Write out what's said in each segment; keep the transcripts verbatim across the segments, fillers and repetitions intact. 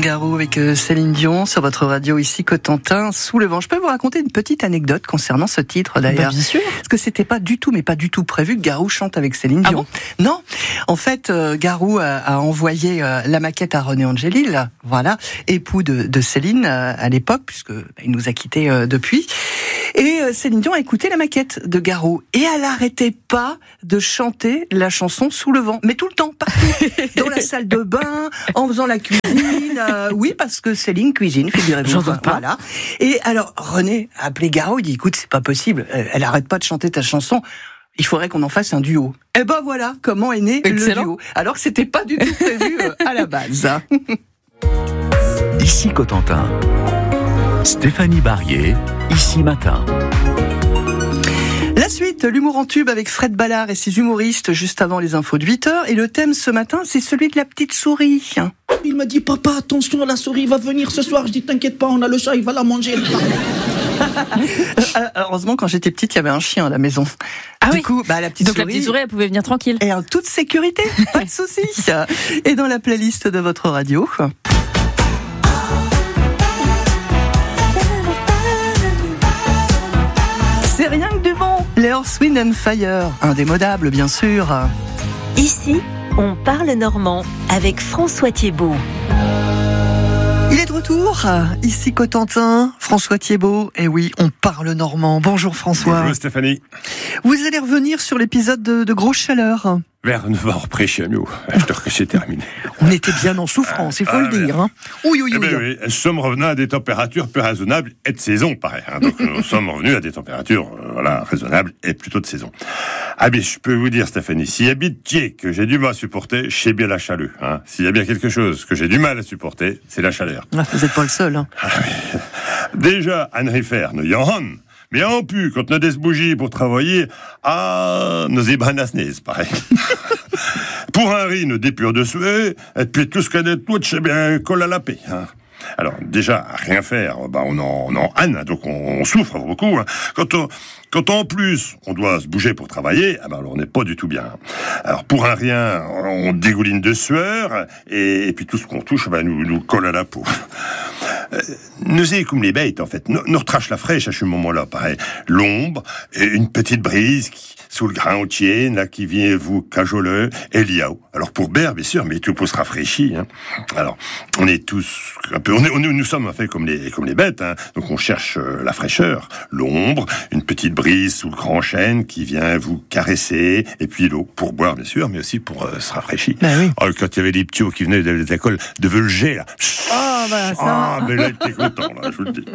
Garou avec Céline Dion sur votre radio ici Cotentin sous le vent. Je peux vous raconter une petite anecdote concernant ce titre d'ailleurs. Bah, bien sûr. Parce que c'était pas du tout, mais pas du tout prévu que Garou chante avec Céline Dion. Ah bon ? Non, en fait, euh, Garou a, a envoyé euh, la maquette à René Angélil, voilà, époux de, de Céline euh, à l'époque, puisque bah, il nous a quittés euh, depuis. Et euh, Céline Dion a écouté la maquette de Garou et elle n'arrêtait pas de chanter la chanson Sous le vent, mais tout le temps, partout, dans la salle de bain, en faisant la cuisine. Euh, oui, parce que Céline cuisine, figurez-vous. J'en doute pas. Voilà. Et alors René a appelé Garou, il dit écoute, c'est pas possible, elle arrête pas de chanter ta chanson. Il faudrait qu'on en fasse un duo. Et ben voilà comment est né Excellent. le duo. Alors que c'était pas du tout prévu euh, à la base. Ici Cotentin. Stéphanie Barrier, Ici Matin. La suite, l'humour en tube avec Fred Ballard et ses humoristes juste avant les infos de huit heures. Et le thème ce matin, c'est celui de la petite souris. Il m'a dit, papa, attention, la souris va venir ce soir. Je dis, t'inquiète pas, on a le chat, il va la manger. Heureusement, quand j'étais petite, il y avait un chien à la maison. Ah du oui. coup, bah, la petite Donc souris... la petite souris, elle pouvait venir tranquille. Et en toute sécurité, pas de souci. Et dans la playlist de votre radio... C'est rien que du bon. Les Earth, Wind and Fire, indémodable bien sûr. Ici, on parle normand avec François Thiebaud. Il est de retour, ici Cotentin, François Thiebaud. Et oui, on parle normand. Bonjour François. Bonjour Stéphanie. Vous allez revenir sur l'épisode de, de Grosse Chaleur. Vers neuf heures près chez nous. Je te que c'est terminé. On était bien en souffrance, il faut Ah, le dire. Hein. Oui, oui, Eh oui. ben oui, nous sommes revenus à des températures plus raisonnables et de saison, pareil. Hein. Donc nous sommes revenus à des températures euh, voilà, raisonnables et plutôt de saison. Ah bien, je peux vous dire, Stéphanie, s'il y a bien que j'ai du mal à supporter, je sais bien la chaleur. Hein. S'il y a bien quelque chose que j'ai du mal à supporter, c'est la chaleur. Ah, vous n'êtes pas le seul. Hein. Ah, oui. Déjà, Henri Fer, nous y en mais en plus, quand nous des bougies pour travailler, ah, nous y banasnez, pareil. Pour Henri, nous dépure de souhait, et puis tout ce qu'on est tout, c'est bien, colle à la paix, hein. Alors, déjà, à rien faire, bah, on en, on en hane, donc on, on souffre beaucoup, hein. Quand on, quand en plus, on doit se bouger pour travailler, ah bah, alors on n'est pas du tout bien. Alors, pour un rien, on dégouline de sueur, et, et puis tout ce qu'on touche, bah, nous, nous colle à la peau. Euh, nous sommes comme les bêtes, en fait. Nous, nous retrache la fraîche à ce moment-là, pareil. L'ombre, et une petite brise qui, sous le grain entier, là, qui vient vous cajoler, et liao. Alors, pour Ber, bien sûr, mais tout peut se rafraîchir, hein. Alors, on est tous un peu, on est, on, nous sommes, en fait, comme les, comme les bêtes, hein. Donc, on cherche euh, la fraîcheur, l'ombre, une petite brise sous le grand chêne qui vient vous caresser, et puis l'eau, pour boire, bien sûr, mais aussi pour euh, se rafraîchir. Ben oui. Oh, quand il y avait les petits qui venaient de l'école de Velger, là. Ah, bah, ça. Ah, mais là, il était content, là, je vous le dis.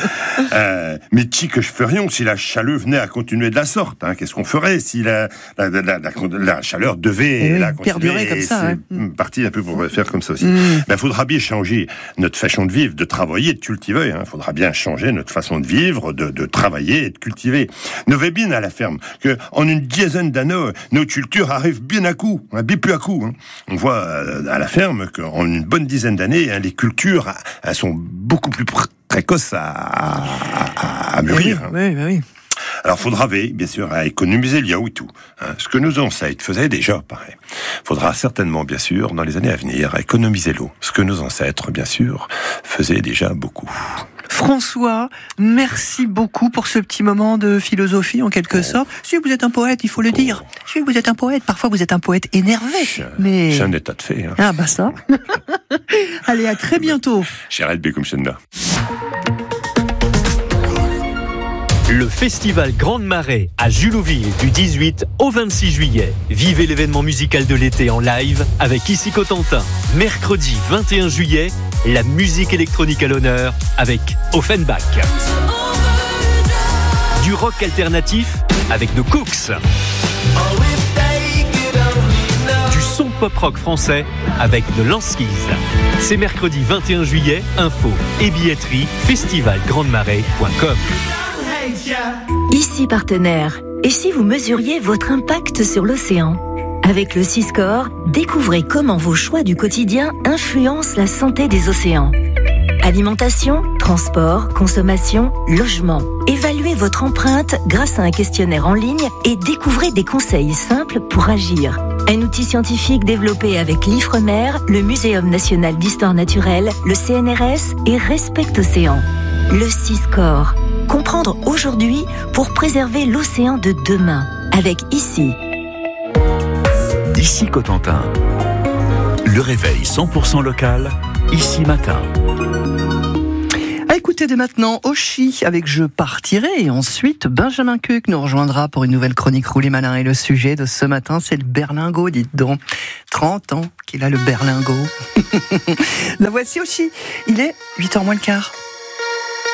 Euh, mais qui que je ferions si la chaleur venait à continuer de la sorte, hein? Qu'est-ce qu'on ferait si la, la, la, la, la, la chaleur devait oui, la perdurer comme ça, c'est hein. parti un peu pour faire comme ça aussi. Mm. Ben, faudra bien changer notre façon de vivre, de travailler, de cultiver, hein. Faudra bien changer notre façon de vivre, de, de travailler et de cultiver. Nous verrons bien à la ferme que en une dizaine d'années, nos cultures arrivent bien à coup, hein, bien plus à coup, hein. On voit euh, à la ferme qu'en une bonne dizaine d'années, hein, les cultures elles sont beaucoup plus pr- précoces à, à, à, à mûrir. Oui, oui, oui, oui. Alors, faudra veiller, bien sûr, à économiser le yaourt, hein, ce que nos ancêtres faisaient déjà, pareil. Faudra certainement, bien sûr, dans les années à venir, économiser l'eau, ce que nos ancêtres, bien sûr, faisaient déjà beaucoup. François, merci beaucoup pour ce petit moment de philosophie, en quelque Oh. sorte. Si vous êtes un poète, il faut le dire. Si vous êtes un poète, parfois vous êtes un poète énervé. J'ai mais... j'ai un état de fait, hein. Ah, bah ça. Allez, à très bientôt. J'arrête bien comme Chenda. Le festival Grande Marée à Julouville du dix-huit au vingt-six juillet. Vivez l'événement musical de l'été en live avec Ici Cotentin. Mercredi vingt et un juillet, la musique électronique à l'honneur avec Offenbach. Du rock alternatif avec The Cooks. Du son pop-rock français avec The Lanskis. C'est mercredi vingt et un juillet, info et billetterie festival grande marée point com. Ici partenaire. Et si vous mesuriez votre impact sur l'océan ? Avec le Siscore, découvrez comment vos choix du quotidien influencent la santé des océans. Alimentation, transport, consommation, logement. Évaluez votre empreinte grâce à un questionnaire en ligne et découvrez des conseils simples pour agir. Un outil scientifique développé avec l'Ifremer, le Muséum national d'histoire naturelle, le C N R S et Respect Océan. Le Siscor. Comprendre aujourd'hui pour préserver l'océan de demain. Avec ici. Ici Cotentin. Le réveil cent pour cent local, ici matin. À écouter dès maintenant Oshi avec Je partirai et ensuite Benjamin Cuc nous rejoindra pour une nouvelle chronique Roulé Malin et le sujet de ce matin c'est le berlingot, dites donc. trente ans qu'il a le berlingot. La voici Oshi, il est huit heures moins le quart.